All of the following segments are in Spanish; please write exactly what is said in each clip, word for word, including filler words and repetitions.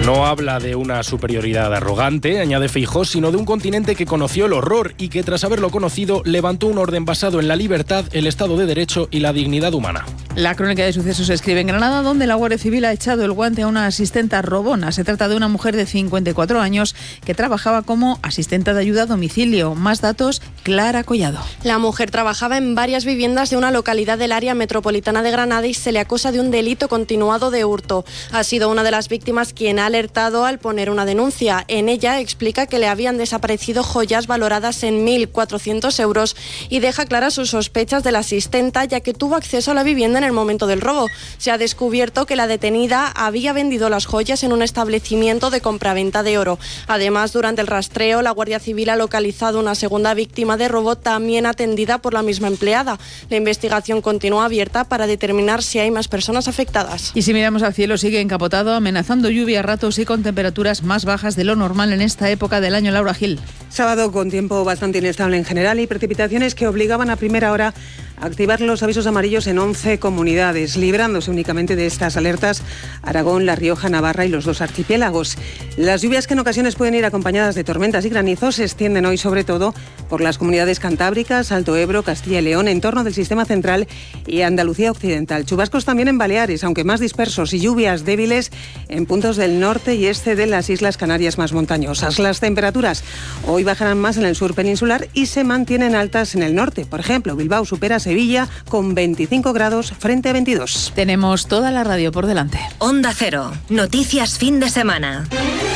No habla de una superioridad arrogante, añade Feijóo, sino de un continente que conoció el horror y que tras haberlo conocido levantó un orden basado en la libertad, el Estado de Derecho y la dignidad humana. La crónica de sucesos se escribe en Granada, donde la Guardia Civil ha echado el guante a una asistenta robona. Se trata de una mujer de cincuenta y cuatro años que trabajaba como asistenta de ayuda a domicilio. Más datos, Clara Collado. La mujer trabajaba en varias viviendas de una localidad del área metropolitana de Granada y se le acusa de un delito continuado de hurto. Ha sido una de las víctimas quien ha alertado al poner una denuncia. En ella explica que le habían desaparecido joyas valoradas en mil cuatrocientos euros y deja claras sus sospechas de la asistenta, ya que tuvo acceso a la vivienda en el momento del robo. Se ha descubierto que la detenida había vendido las joyas en un establecimiento de compraventa de oro. Además, durante el rastreo, la Guardia Civil ha localizado una segunda víctima de robo, también atendida por la misma empleada. La investigación continúa abierta para determinar si hay más personas afectadas. Y si miramos al cielo, sigue encapotado, amenazando lluvia a ratos y con temperaturas más bajas de lo normal en esta época del año. Laura Gil. Sábado con tiempo bastante inestable en general y precipitaciones que obligaban a primera hora a activar los avisos amarillos en once comunidades, librándose únicamente de estas alertas Aragón, La Rioja, Navarra y los dos archipiélagos. Las lluvias, que en ocasiones pueden ir acompañadas de tormentas y granizos, se extienden hoy sobre todo por las comunidades cantábricas, Alto Ebro, Castilla y León, en torno del sistema central y Andalucía occidental. Chubascos también en Baleares, aunque más dispersos, y lluvias débiles en puntos del norte y este de las Islas Canarias más montañosas. Las temperaturas hoy bajarán más en el sur peninsular y se mantienen altas en el norte. Por ejemplo, Bilbao supera Sevilla con veinticinco grados frente a veintidós. Tenemos toda la radio por delante. Onda Cero, noticias fin de semana.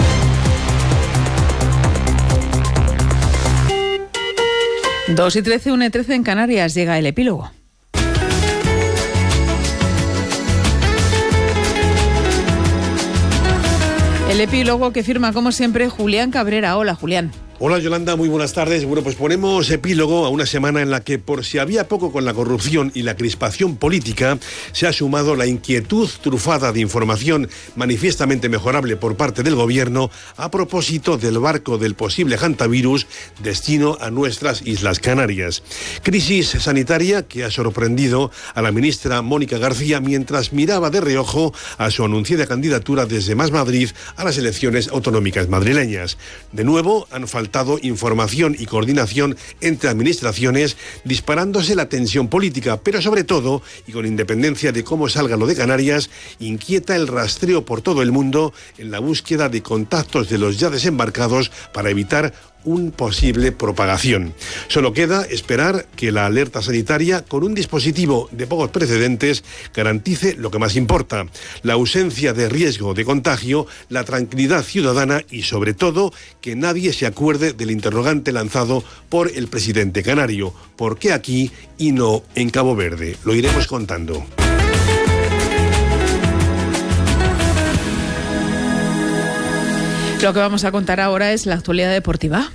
dos y trece, una y trece en Canarias, llega el epílogo. El epílogo que firma, como siempre, Julián Cabrera. Hola, Julián. Hola Yolanda, muy buenas tardes. Bueno, pues ponemos epílogo a una semana en la que, por si había poco con la corrupción y la crispación política, se ha sumado la inquietud trufada de información manifiestamente mejorable por parte del gobierno a propósito del barco del posible hantavirus destino a nuestras Islas Canarias. Crisis sanitaria que ha sorprendido a la ministra Mónica García mientras miraba de reojo a su anunciada candidatura desde Más Madrid a las elecciones autonómicas madrileñas. De nuevo, han faltado información y coordinación entre administraciones, disparándose la tensión política, pero sobre todo, y con independencia de cómo salga lo de Canarias, inquieta el rastreo por todo el mundo en la búsqueda de contactos de los ya desembarcados para evitar una posible propagación. Solo queda esperar que la alerta sanitaria, con un dispositivo de pocos precedentes, garantice lo que más importa: la ausencia de riesgo de contagio, la tranquilidad ciudadana y, sobre todo, que nadie se acuerde del interrogante lanzado por el presidente canario: ¿por qué aquí y no en Cabo Verde? Lo iremos contando. Lo que vamos a contar ahora es la actualidad deportiva.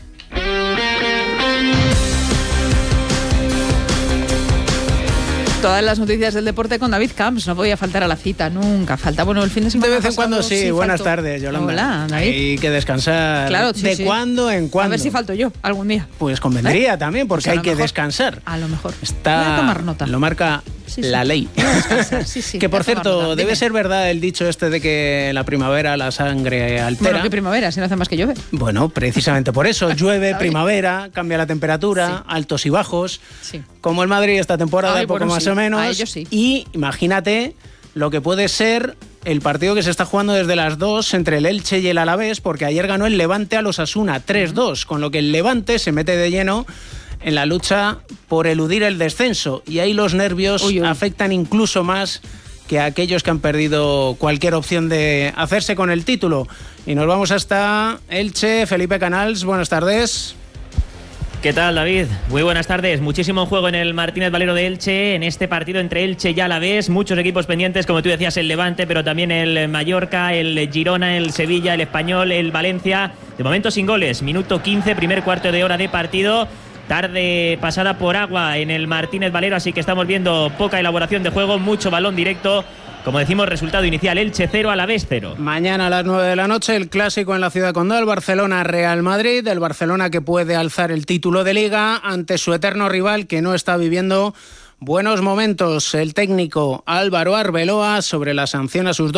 Todas las noticias del deporte con David Camps. No podía faltar a la cita, nunca falta. Bueno, el fin de semana De vez en pasado, cuando sí. sí Buenas faltó. tardes, Yolanda. Hola, David. Hay que descansar. Claro, sí, ¿De sí. cuándo en cuándo? A ver si falto yo algún día. Pues convendría ¿Eh? también, porque Pues a hay lo que mejor. descansar. A lo mejor. Está, Voy a tomar nota. Lo marca Sí, sí. la ley. Sí, sí, Que por voy a tomar cierto, nota. debe Dime. ser verdad el dicho este de que en la primavera la sangre altera. Bueno, ¿qué primavera? Si no hace más que llueve. Bueno, precisamente por eso. Llueve, primavera, cambia la temperatura, Sí. altos y bajos. Sí. Como el Madrid esta temporada, Ay, poco bueno, más sí. o menos. A ellos sí. Y imagínate lo que puede ser el partido que se está jugando desde las dos entre el Elche y el Alavés, porque ayer ganó el Levante al Osasuna tres dos, con lo que el Levante se mete de lleno en la lucha por eludir el descenso. Y ahí los nervios Uy, uy. afectan incluso más que a aquellos que han perdido cualquier opción de hacerse con el título. Y nos vamos hasta Elche. Felipe Canals, buenas tardes. ¿Qué tal, David? Muy buenas tardes. Muchísimo juego en el Martínez Valero de Elche, en este partido entre Elche y Alavés. Muchos equipos pendientes, como tú decías, el Levante, pero también el Mallorca, el Girona, el Sevilla, el Español, el Valencia. De momento sin goles. Minuto quince, primer cuarto de hora de partido. Tarde pasada por agua en el Martínez Valero, así que estamos viendo poca elaboración de juego, mucho balón directo. Como decimos, resultado inicial: Elche cero, Alavés cero. Mañana a las nueve de la noche el clásico en la Ciudad Condal, Barcelona-Real Madrid. El Barcelona que puede alzar el título de Liga ante su eterno rival, que no está viviendo buenos momentos. El técnico Álvaro Arbeloa sobre la sanción a sus dos